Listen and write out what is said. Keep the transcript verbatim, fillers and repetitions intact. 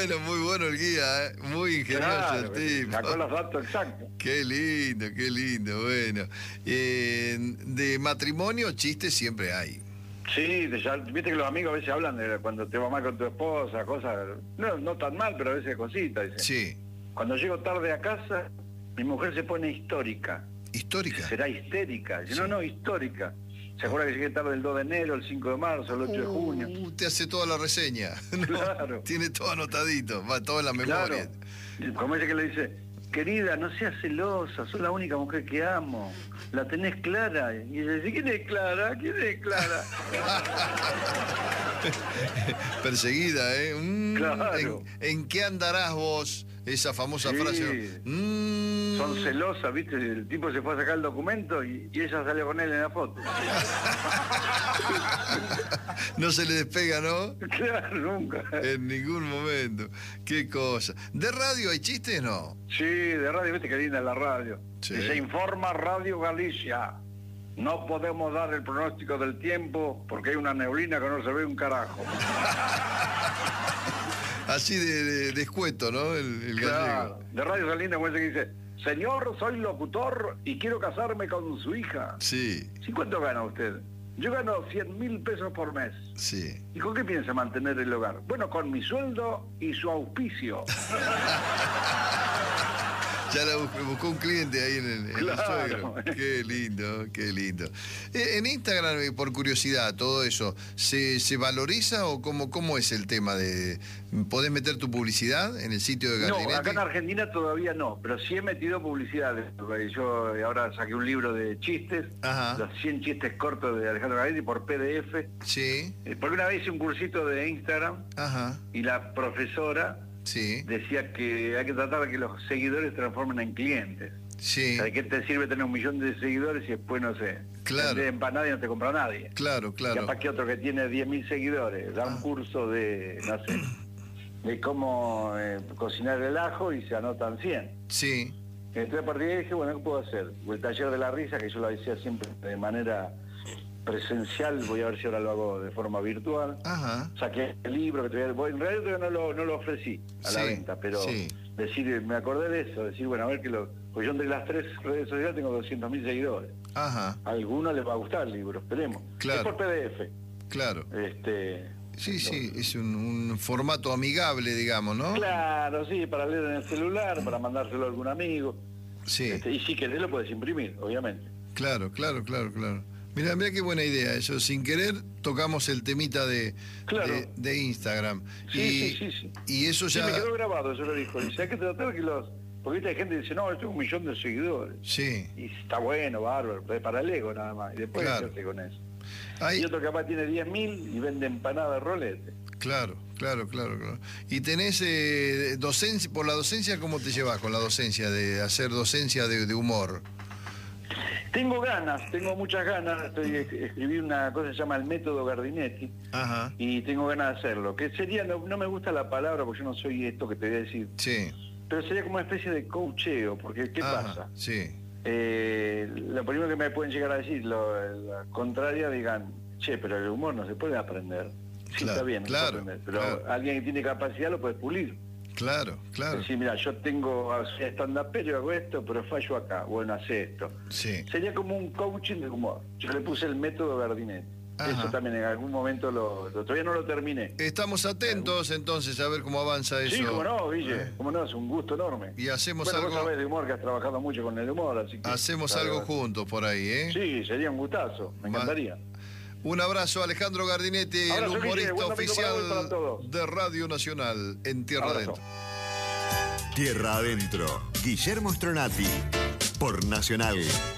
bueno, muy bueno el guía, ¿eh? Muy ingenioso Claro, el tipo. sacó los datos exactos. Qué lindo, qué lindo, bueno. Eh, de matrimonio, chistes siempre hay. Sí, de ya, viste que los amigos a veces hablan de cuando te va mal con tu esposa, cosas, no, no tan mal, pero a veces cositas. Dice. Sí. Cuando llego tarde a casa, mi mujer se pone histórica. ¿Histórica? Será histérica. Dice, Sí. no, no, histórica. ¿Se acuerda que llegué tarde el dos de enero, el cinco de marzo, el ocho de junio? Uh, te hace toda la reseña. No, Claro. tiene todo anotadito, va todo en la memoria. Claro. Como ese que le dice, querida, no seas celosa, sos la única mujer que amo. La tenés clara. Y ella dice, ¿quién es Clara? ¿Quién es Clara? Perseguida, ¿eh? Mm, Claro. ¿en, en qué andarás vos? Esa famosa Sí. frase. Mm. Son celosas, ¿viste? El tipo se fue a sacar el documento y, y ella salió con él en la foto. No se le despega, ¿no? Claro, nunca. En ningún momento. Qué cosa. ¿De radio hay chistes, no? Sí, de radio, ¿viste qué linda es la radio? Sí. Y se informa Radio Galicia. No podemos dar el pronóstico del tiempo porque hay una neblina que no se ve un carajo. Así de, de, de escueto, ¿no? El, el Claro. gallego. De Radio Galicia, como ese que dice, señor, soy locutor y quiero casarme con su hija. Sí, ¿Sí cuánto gana usted? Yo gano cien mil pesos por mes. sí. ¿Y con qué piensa mantener el hogar? Bueno, con mi sueldo y su auspicio. Ya la buscó, buscó un cliente ahí en el, en el Claro. suegro. Qué lindo, qué lindo. Eh, en Instagram, eh, por curiosidad, todo eso, ¿se, se valoriza o cómo, cómo es el tema de... ¿Podés meter tu publicidad en el sitio de No, Gardinetti? acá en Argentina todavía no, pero sí he metido publicidad. Yo ahora saqué un libro de chistes, Ajá. los cien chistes cortos de Alejandro Gardinetti por P D F. Sí, Eh, Porque una vez hice un cursito de Instagram ajá, y la profesora sí, decía que hay que tratar de que los seguidores se transformen en clientes. sí, O sea, ¿de qué te sirve tener un millón de seguidores y después, no sé, Claro. vender empanada y no te compra nadie? claro, Y claro. capaz que otro que tiene diez mil seguidores da un Ah. curso de, no sé, de cómo eh, cocinar el ajo y se anotan cien. Sí, Entonces a partir de ahí dije, bueno, ¿qué puedo hacer? O el taller de la risa, que yo lo hacía siempre de manera presencial, voy a ver si ahora lo hago de forma virtual. ajá, Saqué el libro que te voy a... bueno, en realidad todavía no lo, no lo ofrecí a la Sí, venta, pero sí. decir, me acordé de eso, decir, bueno, a ver que lo... Pues yo entre las tres redes sociales tengo doscientos mil seguidores. ajá, A algunos les va a gustar el libro, esperemos. Claro. Es por P D F. claro. Este, Sí, sí, es un, un formato amigable, digamos, ¿no? Claro, sí, para leer en el celular, para mandárselo a algún amigo. Sí, Este, y si querés lo puedes imprimir, obviamente. claro, claro, claro, claro. Mira, mira qué buena idea eso. Sin querer tocamos el temita de, Claro. de, de Instagram. Sí, y, sí, sí, sí. y eso Sí, ya... me quedó grabado, yo lo dijo. Dice, hay que tratar que los... Porque viste, hay gente que dice, no, yo tengo un millón de seguidores. Sí, Y está bueno, bárbaro, pero es para el ego nada más. Y después Claro. hacerse con eso. hay, Y otro capaz tiene diez mil y vende empanada de rolete. claro, claro, claro, claro. Y tenés eh, docencia, por la docencia, ¿cómo te llevas con la docencia, de hacer docencia de, de humor? Tengo ganas, tengo muchas ganas. Estoy escribí una cosa que se llama el método Gardinetti Ajá, y tengo ganas de hacerlo. Que sería, no, no me gusta la palabra porque yo no soy esto que te voy a decir, sí. pero sería como una especie de coacheo, porque ¿qué Ajá, pasa? sí, Eh, lo primero que me pueden llegar a decir, lo, la contraria, digan, che, pero el humor no se puede aprender. Sí, Claro, está bien, no se claro, puede aprender, pero claro. alguien que tiene capacidad lo puede pulir. claro, claro. Decir, mira, yo tengo stand-up, pero hago esto, pero fallo acá. Bueno, hace esto. Sí. Sería como un coaching de humor. Yo le puse el método Gardinetti. Ajá. Eso también en algún momento lo, lo- todavía no lo terminé. Estamos atentos entonces a ver cómo avanza eso. Sí, como no, Guille, ¿Eh? como no, es un gusto enorme. Y hacemos bueno, algo- vos sabés de humor, que has trabajado mucho con el humor, así que... Hacemos la algo verdad- juntos por ahí, ¿eh? Sí, sería un gustazo, me Ma- encantaría. Un abrazo, Alejandro Gardinetti, Abrazo, el humorista Guille, buen domingo para vos y para oficial todos. de Radio Nacional en Tierra Abrazo. Adentro. Tierra Adentro, Guillermo Stronati, por Nacional.